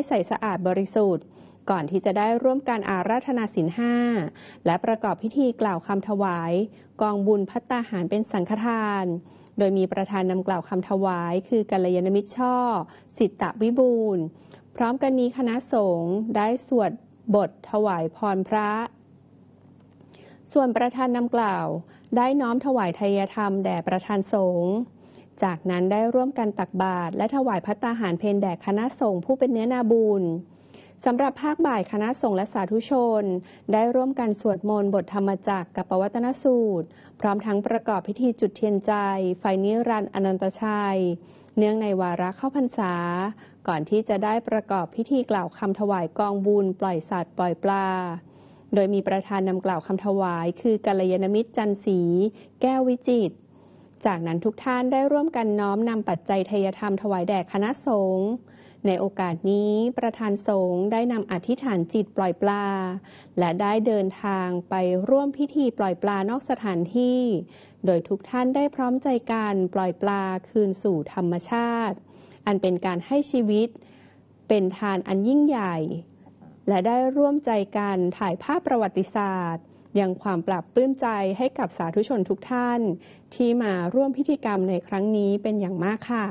ใสสะอาดบริสุทธิ์ก่อนที่จะได้ร่วมการอาราธนาศีล 5และประกอบพิธีกล่าวคำถวายกองบุญภัตตาหารเป็นสังฆทานโดยมีประธานนำกล่าวคำถวายคือกัลยาณมิตรช่อสิตตวิบูลย์พร้อมกันนี้คณะสงฆ์ได้สวดบทถวายพรพระส่วนประธานนำกล่าวได้น้อมถวายทายธรรมแด่ประธานสงฆ์จากนั้นได้ร่วมกันตักบาตรและถวายภัตตาหารเพลแด่คณะสงฆ์ผู้เป็นเนื้อนาบุญสำหรับภาคบ่ายคณะสงฆ์และสาธุชนได้ร่วมกันสวดมนต์บทธรรมจักรกับปวัตนสูตรพร้อมทั้งประกอบพิธีจุดเทียนใจไฟนิรันดร์อนันตชัยเนื่องในวาระเข้าพรรษาก่อนที่จะได้ประกอบพิธีกล่าวคำถวายกองบุญปล่อยสัตว์ปล่อยปลาโดยมีประธานนำกล่าวคำถวายคือกัลยาณมิตรจันศรีแก้ววิจิตรจากนั้นทุกท่านได้ร่วมกันน้อมนำปัจจัยทายธรรมถวายแด่คณะสงฆ์ในโอกาสนี้ประธานสงฆ์ได้นำอธิษฐานจิตปล่อยปลาและได้เดินทางไปร่วมพิธีปล่อยปลานอกสถานที่โดยทุกท่านได้พร้อมใจกันปล่อยปลาคืนสู่ธรรมชาติอันเป็นการให้ชีวิตเป็นทานอันยิ่งใหญ่และได้ร่วมใจกันถ่ายภาพประวัติศาสตร์ยังความปรับปลื้มใจให้กับสาธุชนทุกท่านที่มาร่วมพิธีกรรมในครั้งนี้เป็นอย่างมากค่ะ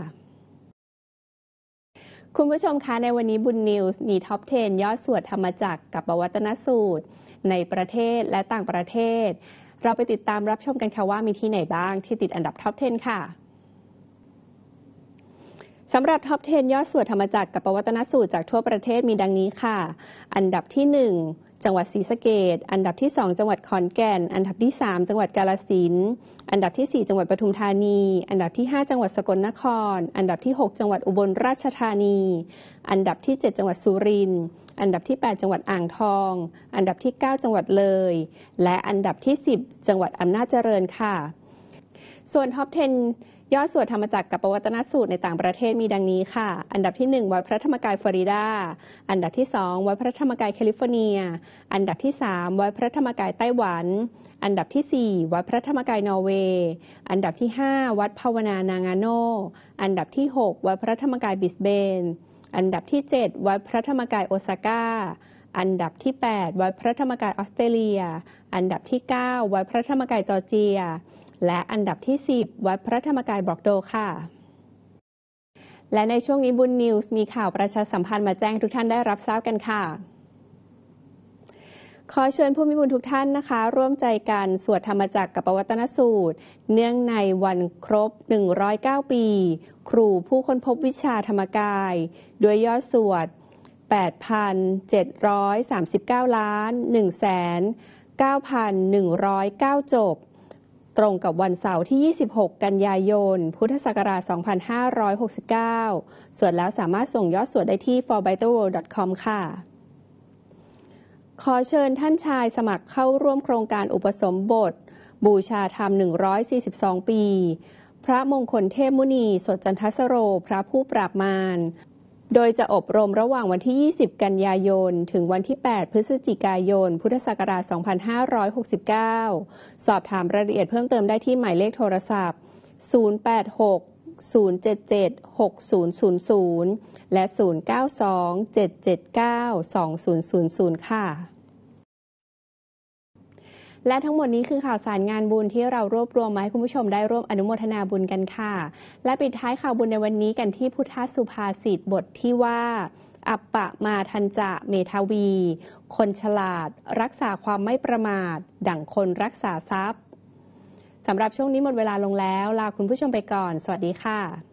คุณผู้ชมคะในวันนี้บุญนิวส์มีท็อป 10 ยอดสวดธรรมจักรกับปวัตนสูตรในประเทศและต่างประเทศเราไปติดตามรับชมกันค่ะว่ามีที่ไหนบ้างที่ติดอันดับท็อป 10 ค่ะสำหรับท็อป 10 ยอดสวดธรรมจักรกับปวัตนสูตรจากทั่วประเทศมีดังนี้ค่ะอันดับที่ 1 จังหวัดศรีสะเกษอันดับที่ 2 จังหวัดขอนแก่นอันดับที่ 3 จังหวัดกาฬสินธุ์อันดับที่ 4 จังหวัดปทุมธานีอันดับที่ 5 จังหวัดสกลนครอันดับที่ 6 จังหวัดอุบลราชธานีอันดับที่ 7 จังหวัดสุรินทร์อันดับที่ 8 จังหวัดอ่างทองอันดับที่ 9 จังหวัดเลยและอันดับที่ 10 จังหวัดอำนาจเจริญค่ะส่วนท็อป 10ยอดสวดธรรมจักรกับปวัตนสูตรในต่างประเทศมีดังนี้ค่ะอันดับที่ 1 วัดพระธรรมกายฟลอริดาอันดับที่ 2 วัดพระธรรมกายแคลิฟอร์เนียอันดับที่ 3 วัดพระธรรมกายไต้หวันอันดับที่ 4 วัดพระธรรมกายนอร์เวย์อันดับที่ 5 วัดภาวนานางาโนอันดับที่ 6 วัดพระธรรมกายบริสเบนอันดับที่ 7 วัดพระธรรมกายโอซาก้าอันดับที่ 8 วัดพระธรรมกายออสเตรเลียอันดับที่ 9 วัดพระธรรมกายจอร์เจียและอันดับที่ 10 วัดพระธรรมกายบล็อกโดค่ะและในช่วงนี้บุญนิวส์มีข่าวประชาสัมพันธ์มาแจ้งทุกท่านได้รับทราบกันค่ะขอเชิญผู้มีบุญทุกท่านนะคะร่วมใจกันสวดธรรมจักรกับปวัตนสูตรเนื่องในวันครบ109ปีครูผู้ค้นพบวิชาธรรมกายด้วยยอดสวด 8,739 ล้าน 1,9,109 จบตรงกับวันเสาร์ที่ 26 กันยายน พุทธศักราช 2569 สวดแล้วสามารถส่งยอดสวดได้ที่ forbytleworld.com ค่ะขอเชิญท่านชายสมัครเข้าร่วมโครงการอุปสมบทบูชาธรรม142 ปีพระมงคลเทพมุนีสดจันทสโรพระผู้ปราบมารโดยจะอบรมระหว่างวันที่ 20 กันยายน ถึงวันที่ 8 พฤศจิกายน พุทธศักราช 2569 สอบถามรายละเอียดเพิ่มเติมได้ที่หมายเลขโทรศัพท์ 086-077-6000 และ 092-779-2000 ค่ะและทั้งหมดนี้คือข่าวสารงานบุญที่เรารวบรวมมาให้คุณผู้ชมได้ร่วมอนุโมทนาบุญกันค่ะและปิดท้ายข่าวบุญในวันนี้กันที่พุทธสุภาษิตบทที่ว่าอัปปะมาทันจะเมทาวีคนฉลาดรักษาความไม่ประมาทดั่งคนรักษาทรัพย์สำหรับช่วงนี้หมดเวลาลงแล้วลาคุณผู้ชมไปก่อนสวัสดีค่ะ